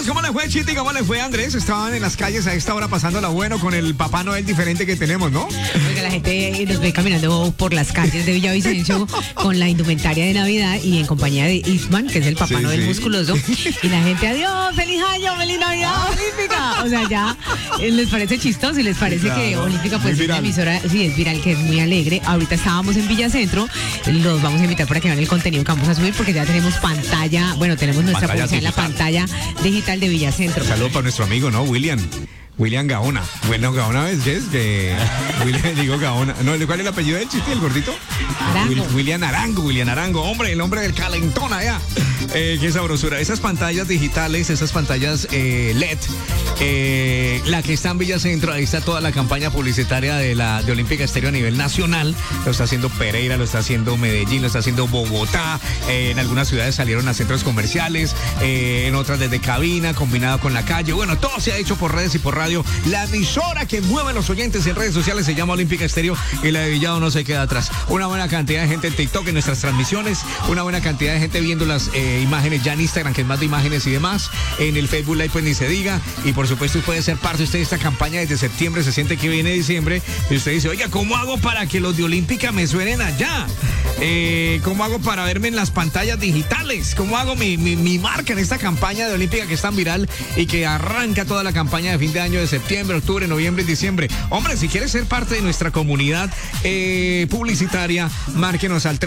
Muchachos, ¿cómo les fue, Chiti? ¿Cómo les fue, Andrés? Estaban en las calles a esta hora pasándola bueno con el Papá Noel diferente que tenemos, ¿no? Oiga, la gente nos ve caminando por las calles de Villavicencio con la indumentaria de Navidad y en compañía de Eastman, que es el Papá Noel musculoso. Y la gente, adiós, feliz año, feliz Navidad, Olímpica. O sea, ya les parece chistoso y les parece que Olímpica pues es una emisora, sí, es viral, que es muy alegre. Ahorita estábamos en Villacentro, los vamos a invitar para que vean el contenido que vamos a subir porque ya tenemos pantalla, bueno, tenemos nuestra publicidad en la pantalla digital de Villacentro. Saludos para nuestro amigo, ¿no? William Gaona. Bueno, Gaona es que digo Gaona. No, ¿cuál es el apellido del Chiste, el gordito? Arango. William Arango. Hombre, el hombre del calentón allá. Qué sabrosura. Esas pantallas digitales, esas pantallas LED, la que está en Villacentro, ahí está toda la campaña publicitaria de Olímpica Estéreo a nivel nacional. Lo está haciendo Pereira, lo está haciendo Medellín, lo está haciendo Bogotá. En algunas ciudades salieron a centros comerciales, en otras desde cabina, combinado con la calle. Bueno, todo se ha hecho por redes y por radio. La emisora que mueve a los oyentes en redes sociales se llama Olímpica Estéreo y la de Villado no se queda atrás. Una buena cantidad de gente en TikTok en nuestras transmisiones, una buena cantidad de gente viendo las imágenes ya en Instagram, que es más de imágenes y demás. En el Facebook Live pues ni se diga. Y por supuesto puede ser parte usted de esta campaña desde septiembre, se siente que viene diciembre y usted dice, oiga, ¿cómo hago para que los de Olímpica me suenen allá? ¿Cómo hago para verme en las pantallas digitales? ¿Cómo hago mi marca en esta campaña de Olímpica que es tan viral y que arranca toda la campaña de fin de año de septiembre, octubre, noviembre y diciembre? Hombre, si quieres ser parte de nuestra comunidad publicitaria, márquenos al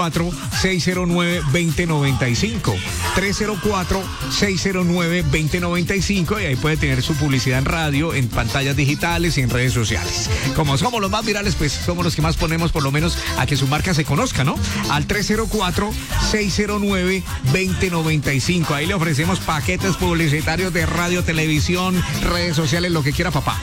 304-609-2095. 304-609-2095 y ahí puede tener su publicidad en radio, en pantallas digitales y en redes sociales. Como somos los más virales, pues somos los que más ponemos por lo menos a que su marca se conozca, ¿no? Al 304-609-2095. Ahí le ofrecemos paquetes publicitarios de radio, televisión, redes sociales, lo que quiera, papá.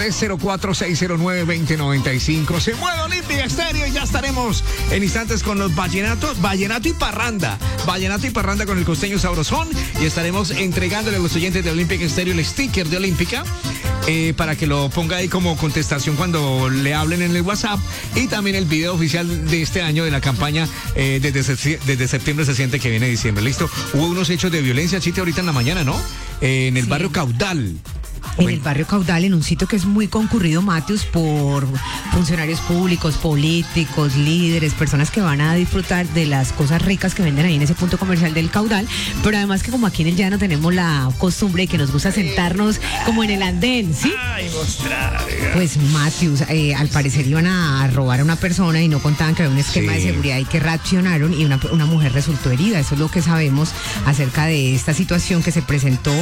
304-609-2095. Se mueve Olímpica Estéreo y ya estaremos en instantes con los vallenato y parranda con el costeño sabrosón y estaremos entregándole a los oyentes de Olímpica Estéreo el sticker de Olímpica para que lo ponga ahí como contestación cuando le hablen en el WhatsApp y también el video oficial de este año de la campaña desde septiembre se siente que viene diciembre. ¿Listo? Hubo unos hechos de violencia, Chiste, ahorita en la mañana, ¿no? En el barrio Caudal. En el barrio Caudal, en un sitio que es muy concurrido, Matius, por funcionarios públicos, políticos, líderes, personas que van a disfrutar de las cosas ricas que venden ahí en ese punto comercial del Caudal, pero además que como aquí en el llano tenemos la costumbre de que nos gusta sentarnos como en el andén, ¿sí? Ay, mostrar. Pues Matius, al parecer iban a robar a una persona y no contaban que había un esquema de seguridad y que reaccionaron y una mujer resultó herida. Eso es lo que sabemos acerca de esta situación que se presentó.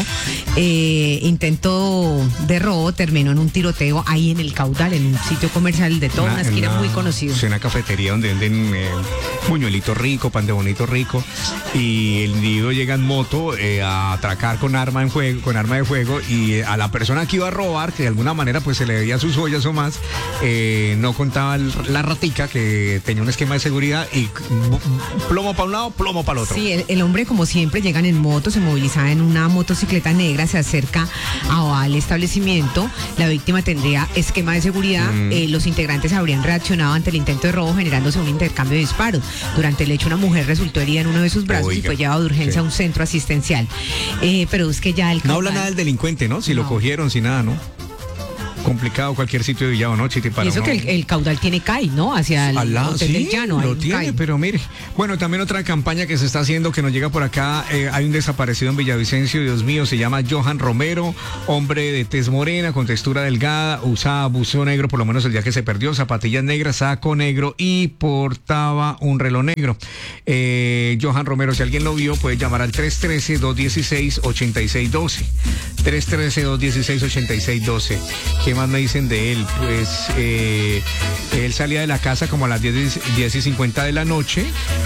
Intento de robo terminó en un tiroteo ahí en el Caudal, en un sitio comercial de toda una esquina muy conocido. Es una cafetería donde venden buñuelito rico, pan de bonito rico, y el individuo llega en moto a atracar con arma de fuego y a la persona que iba a robar, que de alguna manera pues se le veía sus joyas o más, no contaba la ratica que tenía un esquema de seguridad y plomo para un lado, plomo para el otro. Sí, el hombre como siempre llegan en moto, se moviliza en una motocicleta negra, se acerca al establecimiento, la víctima tendría esquema de seguridad, los integrantes habrían reaccionado ante el intento de robo generándose un intercambio de disparos. Durante el hecho una mujer resultó herida en uno de sus brazos y fue llevado de urgencia a un centro asistencial. Pero es que ya el Caudal... No habla nada del delincuente, ¿no? Si lo cogieron, si nada, ¿no? Complicado cualquier sitio de Villado, ¿no, Chiti? Y eso que el Caudal tiene CAI, ¿no? Hacia el hotel del llano. Lo tiene, CAI. Pero mire. Bueno, también otra campaña que se está haciendo, que nos llega por acá, hay un desaparecido en Villavicencio, Dios mío, se llama Johan Romero, hombre de tez morena, con textura delgada, usaba buzo negro, por lo menos el día que se perdió, zapatillas negras, saco negro y portaba un reloj negro. Johan Romero, si alguien lo vio, puede llamar al 313-216-8612. 313-216-8612. ¿Qué más me dicen de él? Pues él salía de la casa como a las 10:50 de la noche,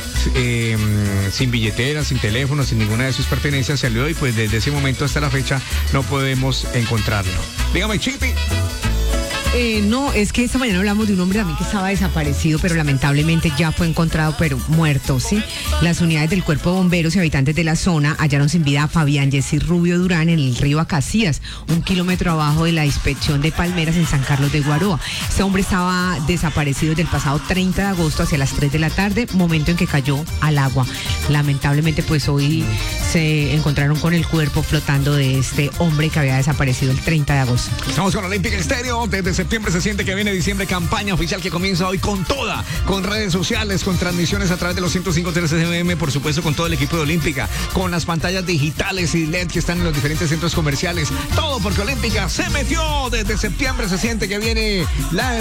sin billetera, sin teléfono, sin ninguna de sus pertenencias, salió y pues desde ese momento hasta la fecha no podemos encontrarlo. Dígame, Chipi. No, es que esta mañana hablamos de un hombre también que estaba desaparecido, pero lamentablemente ya fue encontrado, pero muerto, ¿sí? Las unidades del Cuerpo de Bomberos y habitantes de la zona hallaron sin vida a Fabián Jessy Rubio Durán en el río Acacías, 1 kilómetro abajo de la inspección de Palmeras en San Carlos de Guaroa. Este hombre estaba desaparecido desde el pasado 30 de agosto hacia las 3 de la tarde, momento en que cayó al agua. Lamentablemente, pues hoy se encontraron con el cuerpo flotando de este hombre que había desaparecido el 30 de agosto. Estamos con Olímpica Estéreo. Desde septiembre se siente que viene diciembre, campaña oficial que comienza hoy con toda, con redes sociales, con transmisiones a través de los 105.3 FM, por supuesto con todo el equipo de Olímpica, con las pantallas digitales y LED que están en los diferentes centros comerciales. Todo porque Olímpica se metió. Desde septiembre se siente que viene la